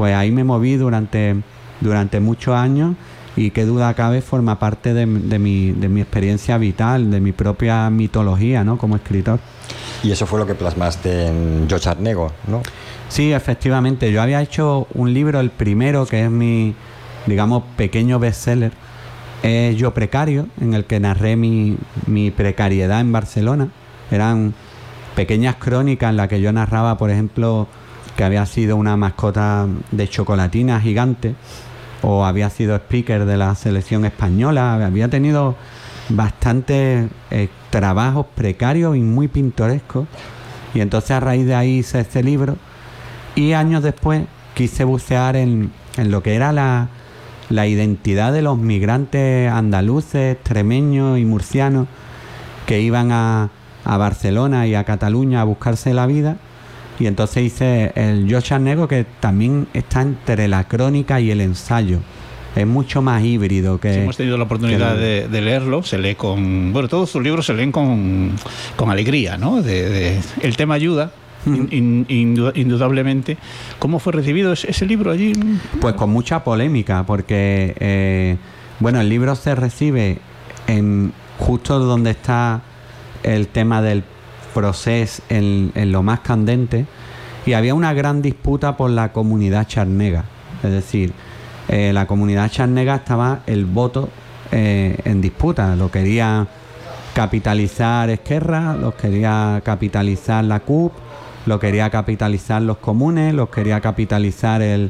pues ahí me moví durante muchos años, y qué duda cabe forma parte de mi experiencia vital, de mi propia mitología, ¿no?, como escritor. Y eso fue lo que plasmaste en Yo Charnego, ¿no? Sí, efectivamente. Yo había hecho un libro, el primero, que es mi, digamos, pequeño bestseller, es Yo Precario, en el que narré mi precariedad en Barcelona. Eran pequeñas crónicas en las que yo narraba, por ejemplo, que había sido una mascota de chocolatina gigante, o había sido speaker de la selección española. Había tenido bastantes trabajos precarios y muy pintorescos, y entonces a raíz de ahí hice este libro, y años después quise bucear en lo que era la identidad de los migrantes andaluces, extremeños y murcianos que iban a Barcelona y a Cataluña a buscarse la vida. Y entonces hice el Yo Charnego, que también está entre la crónica y el ensayo. Es mucho más híbrido que... Sí, hemos tenido la oportunidad de leerlo. Se lee con... Bueno, todos sus libros se leen con alegría, ¿no? El tema ayuda, indudablemente. ¿Cómo fue recibido ese libro allí? Pues con mucha polémica, porque bueno, el libro se recibe justo donde está el tema del proceso, en lo más candente, y había una gran disputa por la comunidad charnega. Es decir, la comunidad charnega estaba el voto en disputa. Lo quería capitalizar Esquerra, lo quería capitalizar la CUP, lo quería capitalizar los comunes, lo quería capitalizar el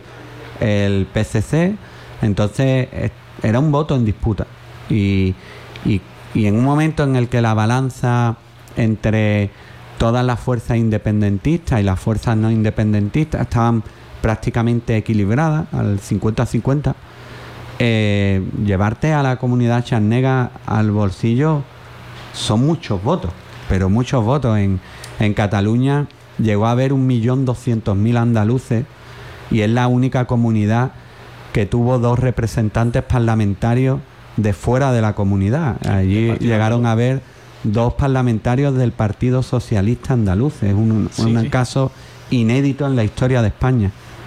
PSC. Entonces era un voto en disputa, y en un momento en el que la balanza entre todas las fuerzas independentistas y las fuerzas no independentistas estaban prácticamente equilibradas al 50-50, llevarte a la comunidad charnega al bolsillo son muchos votos, pero muchos votos. En Cataluña llegó a haber 1.200.000 andaluces, y es la única comunidad que tuvo 2 representantes parlamentarios de fuera de la comunidad. Allí llegaron a haber 2 parlamentarios del Partido Socialista Andaluz. Es un caso inédito en la historia de España.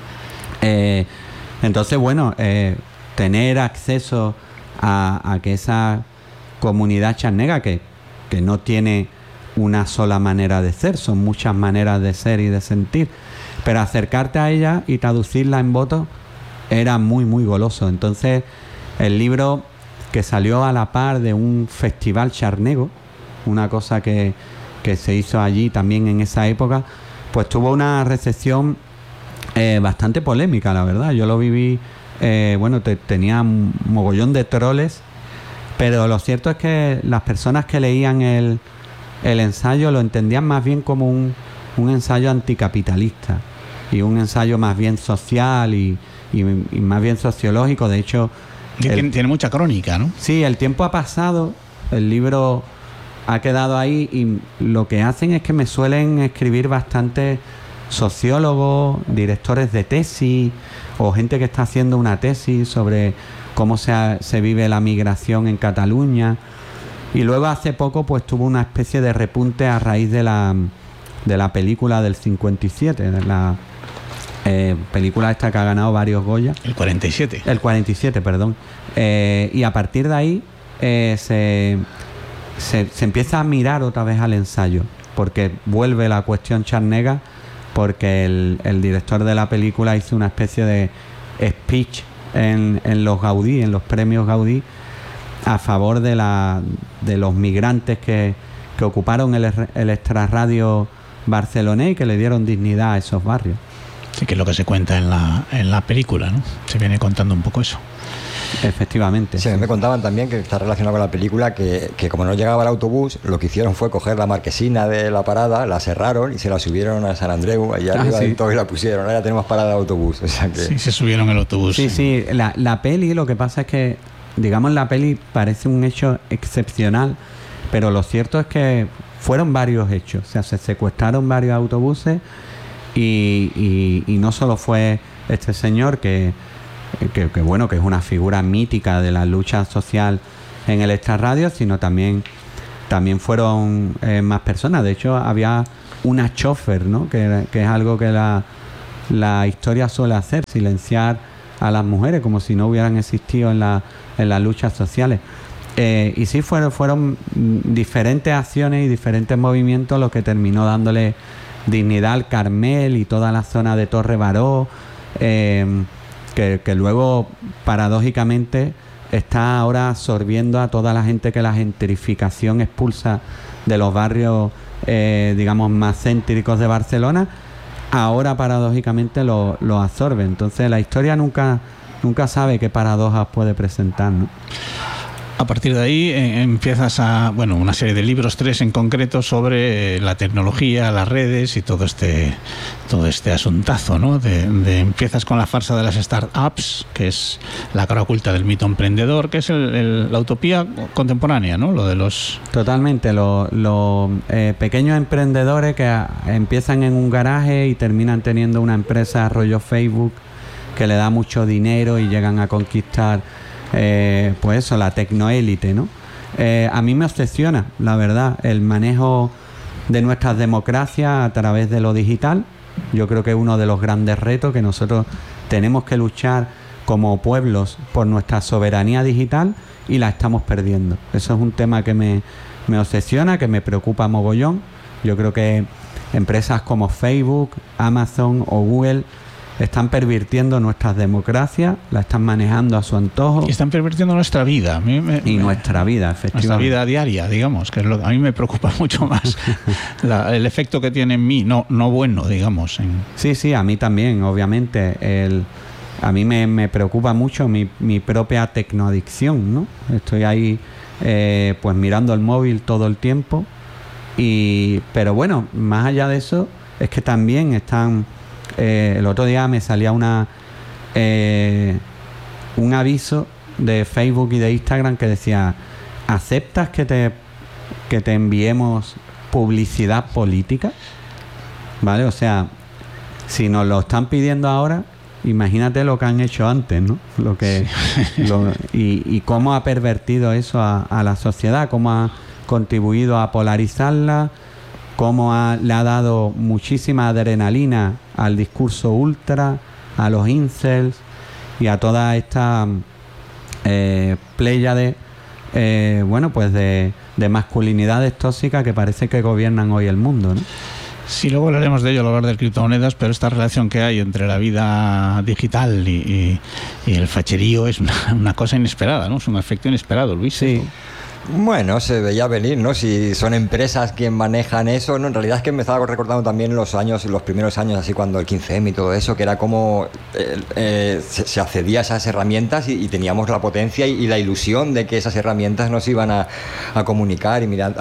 Entonces, bueno, tener acceso a que esa comunidad charnega, que no tiene una sola manera de ser, son muchas maneras de ser y de sentir, pero acercarte a ella y traducirla en votos era muy, muy goloso. Entonces, el libro, que salió a la par de un festival charnego, una cosa que se hizo allí también en esa época, pues tuvo una recepción bastante polémica, la verdad. Yo lo viví, tenía un mogollón de troles, pero lo cierto es que las personas que leían el ensayo lo entendían más bien como un ensayo anticapitalista, y un ensayo más bien social y más bien sociológico. De hecho, tiene mucha crónica, ¿no? Sí, el tiempo ha pasado, el libro ha quedado ahí, y lo que hacen es que me suelen escribir bastante sociólogos, directores de tesis, o gente que está haciendo una tesis sobre cómo se vive la migración en Cataluña. Y luego hace poco pues tuvo una especie de repunte a raíz de la película del 57, de la película esta que ha ganado varios Goya. El 47, perdón. Y a partir de ahí se empieza a mirar otra vez al ensayo, porque vuelve la cuestión charnega, porque el director de la película hizo una especie de speech en los Gaudí, en los premios Gaudí, a favor de los migrantes que ocuparon el extrarradio barcelonés y que le dieron dignidad a esos barrios. Sí, que es lo que se cuenta en la película, ¿no? Se viene contando un poco eso. Efectivamente. Sí, me contaban también, que está relacionado con la película, que como no llegaba el autobús, lo que hicieron fue coger la marquesina de la parada, la cerraron y se la subieron a San Andreu, allá arriba del todo, y la pusieron. Ahora ya tenemos parada de autobús. O sea que... Sí, se subieron el autobús. Sí. La peli, lo que pasa es que, digamos, la peli parece un hecho excepcional, pero lo cierto es que fueron varios hechos. O sea, se secuestraron varios autobuses, y no solo fue este señor que es una figura mítica de la lucha social en el extrarradio, sino también también fueron más personas. De hecho, había una chofer, ¿no? que es algo que la historia suele hacer, silenciar a las mujeres como si no hubieran existido en las luchas sociales. Y sí fueron diferentes acciones y diferentes movimientos los que terminó dándole dignidad al Carmel y toda la zona de Torre Baró, que luego paradójicamente está ahora absorbiendo a toda la gente que la gentrificación expulsa de los barrios digamos más céntricos de Barcelona. Ahora paradójicamente lo absorbe. Entonces la historia nunca sabe qué paradojas puede presentar, ¿no? A partir de ahí empiezas una serie de libros, 3 en concreto, sobre la tecnología, las redes y todo este asuntazo, ¿no? Empiezas con la farsa de las startups, que es la cara oculta del mito emprendedor, que es la utopía contemporánea, ¿no? Lo de los... Totalmente, los pequeños emprendedores que empiezan en un garaje y terminan teniendo una empresa rollo Facebook que le da mucho dinero y llegan a conquistar pues eso, la tecnoélite, ¿no? A mí me obsesiona, la verdad, el manejo de nuestras democracias a través de lo digital. Yo creo que es uno de los grandes retos que nosotros tenemos que luchar como pueblos por nuestra soberanía digital y la estamos perdiendo. Eso es un tema que me obsesiona, que me preocupa mogollón. Yo creo que empresas como Facebook, Amazon o Google están pervirtiendo nuestras democracias, la están manejando a su antojo. Y están pervirtiendo nuestra vida. Nuestra vida, efectivamente. Nuestra vida diaria, digamos, que es lo que a mí me preocupa mucho más. El efecto que tiene en mí, no bueno, digamos. Sí, a mí también, obviamente. A mí me preocupa mucho mi propia tecnoadicción, ¿no? Estoy ahí pues mirando el móvil todo el tiempo. Pero bueno, más allá de eso, es que también están... el otro día me salía un aviso de Facebook y de Instagram que decía: ¿aceptas que te enviemos publicidad política? ¿Vale? O sea, si nos lo están pidiendo ahora, imagínate lo que han hecho antes, ¿no? Y cómo ha pervertido eso a la sociedad, cómo ha contribuido a polarizarla, cómo le ha dado muchísima adrenalina al discurso ultra, a los incels y a toda esta pléyade de masculinidades tóxicas que parece que gobiernan hoy el mundo, ¿no? Sí, luego hablaremos de ello al hablar de criptomonedas, pero esta relación que hay entre la vida digital y el facherío es una cosa inesperada, ¿no? Es un efecto inesperado, Luis. Sí. Bueno, se veía venir, ¿no? Si son empresas quien manejan eso, ¿no? En realidad es que me estaba recordando también los primeros años, así cuando el 15M y todo eso, que era como se accedía a esas herramientas y teníamos la potencia y la ilusión de que esas herramientas nos iban a comunicar y mirar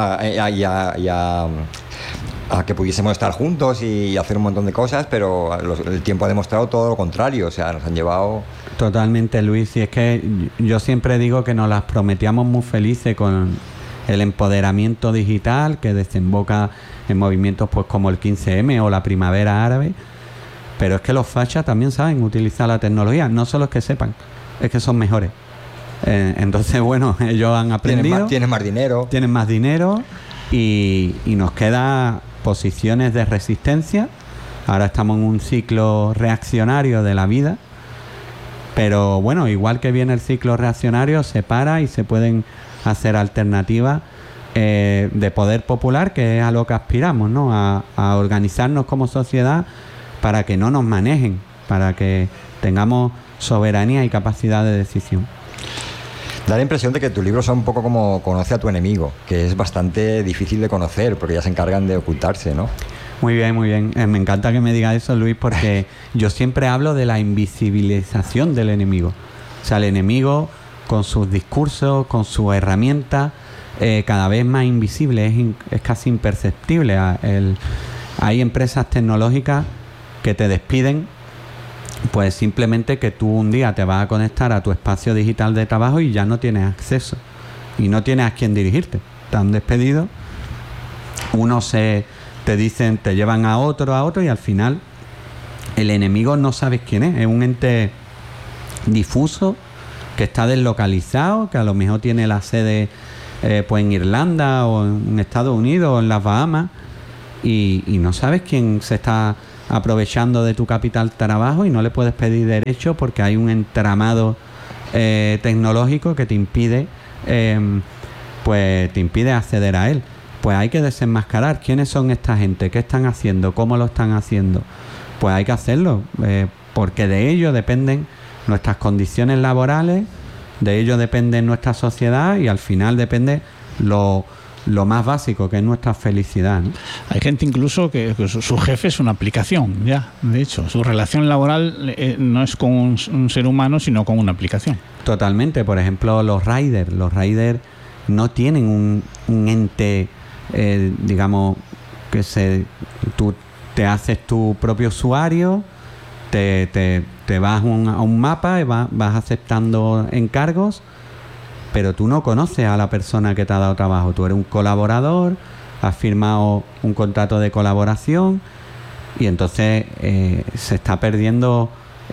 a que pudiésemos estar juntos y hacer un montón de cosas, pero el tiempo ha demostrado todo lo contrario, o sea, nos han llevado... Totalmente, Luis, y es que yo siempre digo que nos las prometíamos muy felices con el empoderamiento digital que desemboca en movimientos pues como el 15M o la primavera árabe, pero es que los fachas también saben utilizar la tecnología, no solo es que sepan, es que son mejores. Entonces, bueno, ellos han aprendido. Tienen más dinero y nos queda posiciones de resistencia. Ahora estamos en un ciclo reaccionario de la vida. Pero bueno, igual que viene el ciclo reaccionario, se para y se pueden hacer alternativas de poder popular, que es a lo que aspiramos, ¿no? A organizarnos como sociedad para que no nos manejen, para que tengamos soberanía y capacidad de decisión. Da la impresión de que tus libros son un poco como Conoce a tu enemigo, que es bastante difícil de conocer porque ya se encargan de ocultarse, ¿no? Muy bien, muy bien. Me encanta que me digas eso, Luis, porque yo siempre hablo de la invisibilización del enemigo. O sea, el enemigo con sus discursos, con sus herramientas, cada vez más invisible, es casi imperceptible. Hay empresas tecnológicas que te despiden, pues simplemente que tú un día te vas a conectar a tu espacio digital de trabajo y ya no tienes acceso y no tienes a quién dirigirte. Te han despedido, te dicen, te llevan a otro y al final el enemigo no sabes quién es un ente difuso que está deslocalizado, que a lo mejor tiene la sede pues en Irlanda o en Estados Unidos o en las Bahamas y no sabes quién se está aprovechando de tu capital trabajo y no le puedes pedir derecho porque hay un entramado tecnológico que te impide acceder a él. Pues hay que desenmascarar quiénes son esta gente, qué están haciendo, cómo lo están haciendo. Pues hay que hacerlo, porque de ello dependen nuestras condiciones laborales, de ello depende nuestra sociedad y al final depende lo más básico, que es nuestra felicidad, ¿no? Hay gente incluso que su jefe es una aplicación, ya, de hecho. Su relación laboral no es con un ser humano, sino con una aplicación. Totalmente. Por ejemplo, los riders no tienen un ente, digamos, tú te haces tu propio usuario, te vas a un mapa y vas aceptando encargos, pero tú no conoces a la persona que te ha dado trabajo. Tú eres un colaborador, has firmado un contrato de colaboración y entonces se está perdiendo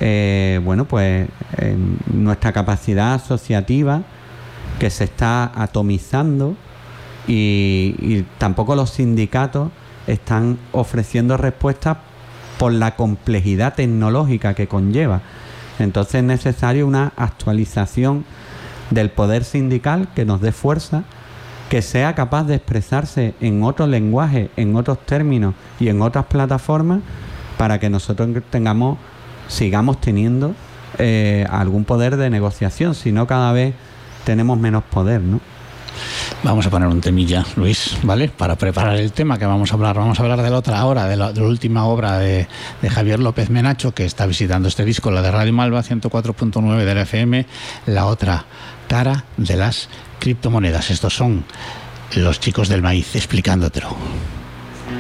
nuestra capacidad asociativa, que se está atomizando y tampoco los sindicatos están ofreciendo respuestas por la complejidad tecnológica que conlleva. Entonces es necesario una actualización del poder sindical que nos dé fuerza, que sea capaz de expresarse en otro lenguaje, en otros términos y en otras plataformas, para que nosotros sigamos teniendo algún poder de negociación. Si no, cada vez tenemos menos poder, ¿no? Vamos a poner un temilla, Luis, ¿vale? Para preparar el tema que vamos a hablar. Vamos a hablar de la otra hora, de la última obra de Javier López Menacho, que está visitando este disco, la de Radio Malva 104.9 de la FM, la otra cara de las criptomonedas. Estos son los chicos del maíz, explicándotelo.